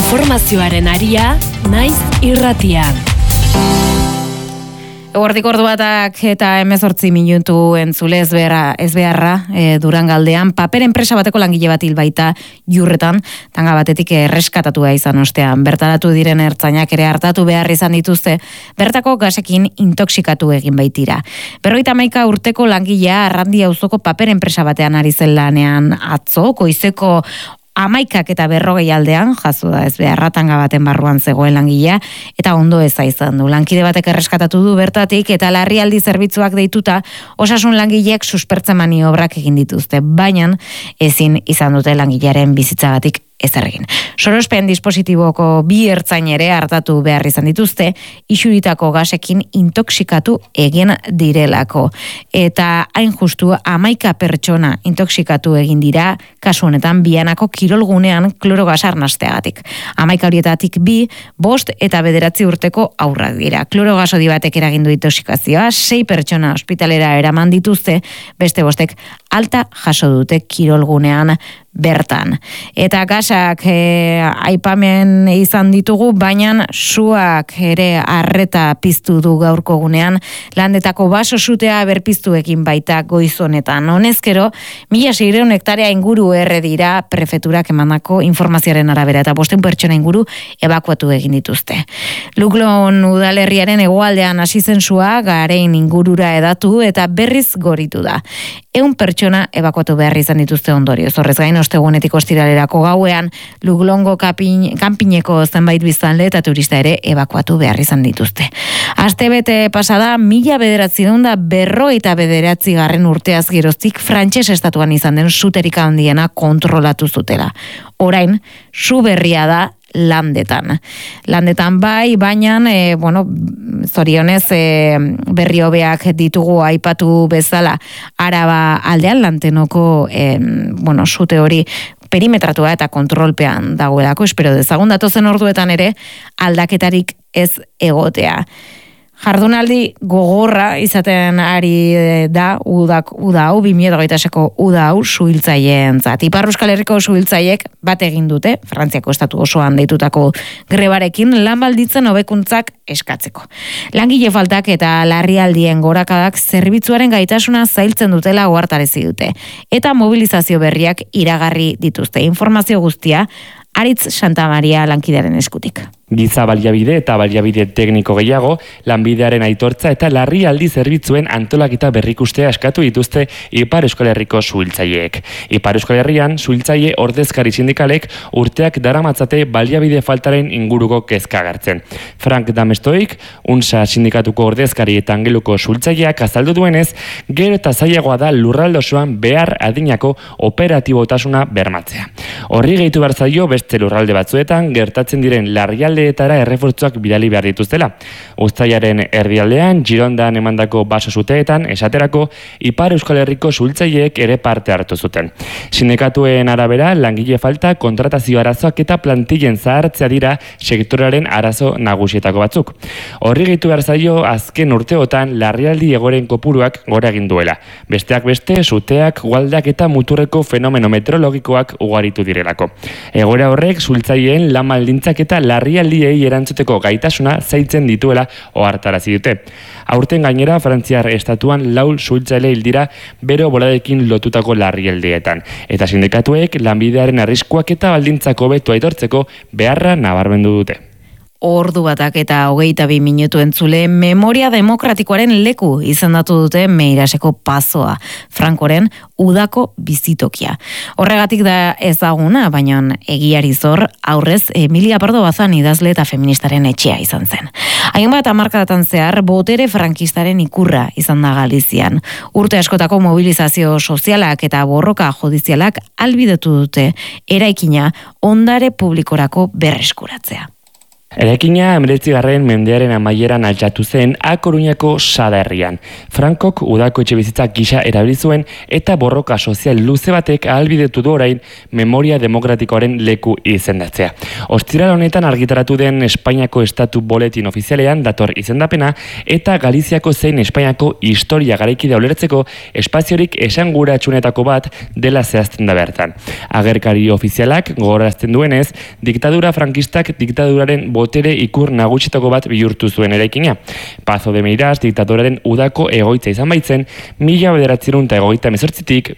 Informazioaren aria, naiz irratian. Eguerdik ordu batak eta 18 minutu entzule ez beharra Durangaldean paper enpresa bateko langile bat hil baita Jurretan, tanga batetik erreskatatua izan ostean. Bertaratu diren ertzainak ere hartatu behar izan dituzte, bertako gasekin intoxikatu egin baitira. 51 urteko langilea Arrandi auzoko paper enpresa batean ari zen lanean atzo, goizeko 11 eta 40 aldean, jaso da ez beharra, tanga baten barruan zegoen langilea, eta ondo eza izan du. Lankide batek erreskatatu du bertatik, eta larrialdi zerbitzuak deituta, osasun langileek suspertze maniobrak egin dituzte, baina ezin izan dute langilearen bizitzagatik ezerregin. Sorospen dispositiboko 2 ertzain ere hartatu behar izan dituzte, isuritako gasekin intoxikatu egin direlako. Eta hain justu 11 pertsona intoxikatu egin dira, kasu honetan Bianako kirolgunean klorogas arnasteagatik. 11 horietatik 2, 5 eta 9 urteko haurrak dira. Klorogas hodi batek eragindu intoxikazioa, 6 pertsona ospitalera eraman dituzte, beste 5 alta jaso dute kirolgunean bertan. Eta gasak aipamen izan ditugu, baina suak ere arreta piztu du gaurko gunean, landetako baso sutea berpiztuekin baita goiz honetan. Honezkero, 1.600 hektarea inguru erre dira prefeturak emandako informazioaren arabera, eta 500 pertsona inguru ebakuatu egin dituzte. Luglon udalerriaren hegoaldean hasi zen sua, Garein ingurura edatu eta berriz goritu da. 100 pertsona ebakuatu behar izan dituzte ondorioz. Horrez gain, ostegunetik ostiralerako gauean, Luglongo kanpineko zenbait biztanle eta turista ere ebakuatu behar izan dituzte. Astebete pasada, 1959 urteaz geroztik frantses estatuan izan den suterik handiena kontrolatu zutela. Orain, su berria da landetan. Landetan bai, baina, zorionez berri hobeak ditugu aipatu bezala Araba aldean Lantenoko, sute hori perimetratua eta kontrolpean dagoelako, espero dezagun datozen orduetan ere aldaketarik ez egotea. Jardunaldi gogorra izaten ari da uda hau, 2008ko uda hau suhiltzaileentzat. Ipar Euskal Herriko suhiltzaileek bat egin dute, Frantziako estatu osoan deitutako grebarekin lan baldintzen hobekuntzak eskatzeko. Langile faltak eta larrialdien gorakadak zerbitzuaren gaitasuna zailtzen dutela ohartarazi dute, eta mobilizazio berriak iragarri dituzte. Informazio guztia Aritz Santa Maria lankidearen eskutik. Giza baliabide eta baliabide tekniko gehiago, lanbidearen aitortza eta larrialdi zerbitzuen antolaketa berrikustea eskatu dituzte Ipar Euskal Herriko suhiltzaileek. Ipar Euskal Herrian suhiltzaile ordezkari sindikalek urteak daramatzate baliabide faltaren inguruko kezka agertzen. Frank Damestoik, UNSA sindikatuko ordezkari eta angeluko suhiltzaileak azaldu duenez, gero eta zailagoa da lurralde osoan behar adinako operatibotasuna bermatzea. Horri gehitu behar zaio beste lurralde batzuetan gertatzen diren larrialdeetara errefortzuak bidali behar dituztela. Uztailaren erdialdean, Girondan emandako baso suteetan, esaterako, Ipar Euskal Herriko suhiltzaileek ere parte hartu zuten. Sindikatuen arabera, langile falta, kontratazio arazoak eta plantillen zahartzea dira sektoraren arazo nagusietako batzuk. Horri gehitu behar zaio, azken urteotan larrialdi egoren kopuruak gora egin duela. Besteak beste, suteak, gualdak eta muturreko fenomeno meteorologikoak ugaritu direlako. Egoera horrek suhiltzaileen lan baldintzak eta larrialdiei erantzuteko gaitasuna zailtzen dituela ohartarazi dute. Aurten gainera Frantziar estatuan 4 suhiltzaile hil dira bero boladekin lotutako larrialdietan, eta sindikatuek lanbidearen arriskuak eta baldintzak hobeto aitortzeko beharra nabarmendu dute. Ordu batak eta 22 minutu entzule, memoria demokratikoaren leku izendatu dute Meiraseko pazoa, Frankoren udako bizitokia. Horregatik da ezaguna, baina egiari zor aurrez Emilia Pardo Bazan idazle eta feministaren etxea izan zen. Hainbat hamarkadatan zehar botere frankistaren ikurra izan da Galizian. Urte askotako mobilizazio sozialak eta borroka judizialak albidetu dute eraikina ondare publikorako berreskuratzea. Eraikina 19. mendearen amaieran altxatu zen A Coruñako Sada herrian. Frankok udako etxebizitza gisa erabili zuen eta borroka sozial luze batek ahalbidetu du orain memoria demokratikoaren leku izendatzea. Ostiral honetan argitaratu den Espainiako Estatu Boletin ofizialean dator izendapena eta Galiziako zein Espainiako historia garaikidea ulertzeko espaziorik esanguratsuenetako bat dela zehazten da bertan. Agerkari ofizialak gogorazten duenez, diktadura frankistak diktaduraren botere ikur nagusitako bat bihurtu zuen eraikina. Pazo de Meirás diktaduraren udako egoitza izan baitzen 1928tik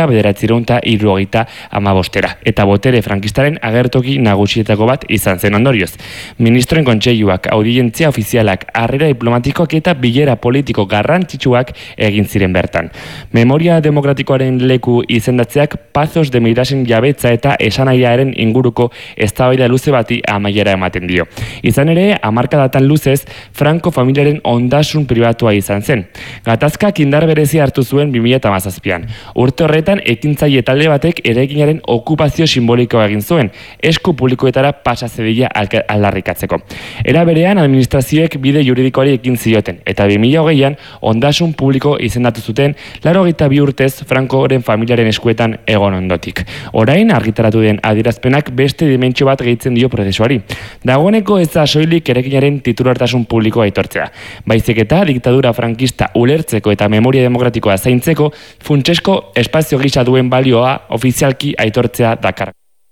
1975 eta botere frankistaren agertoki nagusietako bat izan zen ondorioz. Ministroen kontseiluak, audientzia ofizialak, harrera diplomatikoak eta bilera politiko garrantzitsuak egin ziren bertan. Memoria demokratikoaren leku izendatzeak Pazos de Meirásen jabetza eta esanaiaren inguruko eztabaida luze bati amaiera ematen dio. Izan ere, hamarkadatan luzez, Franco familiaren ondasun pribatua izan zen. Gatazkak indar berezia hartu zuen 2017an. Urte horretan, ekintzaile talde batek eraikinaren okupazio simbolikoa egin zuen, esku publikoetara pasa zedila aldarrikatzeko. Era berean, administrazioek bide juridikoari ekin zioten, eta 2020an ondasun publiko izendatu zuten 82 urtez Francoren familiaren eskuetan egon ondotik. Orain, argitaratu den adierazpenak beste dimentsio bat gehitzen dio prozesuari. Dagoeneko ez da soilik eraikinaren titulartasun publikoa aitortzea. Baizik eta diktadura frankista ulertzeko eta memoria demokratikoa zaintzeko funtsesko espazio gisa duen balioa ofizialki aitortzea dakar.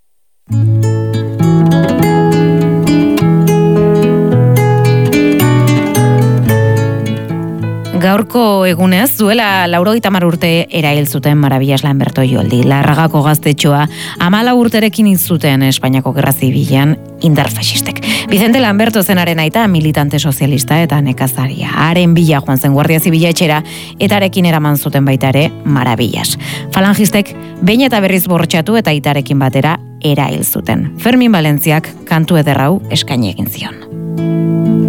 Gaurko egunez, duela 80 urte erail zuten Maravillas Lamberto Joldi. Larragako gaztetxoa 14 urterekin hil zuten Espainiako Gerra Zibilean indar faxistek. Vicente Lamberto zenaren aita militante sozialista eta nekazaria. Haren bila joan zen Guardia Zibila etxera eta arekin eraman zuten baita ere Maravillas. Falangistek behin eta berriz bortxatu eta aitarekin batera erail zuten. Fermin Valentziak kantu ederrau eskaini egin zion.